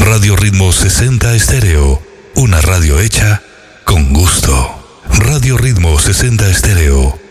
Radio Ritmo 60 Estéreo, una radio hecha con gusto. Radio Ritmo 60 Estéreo.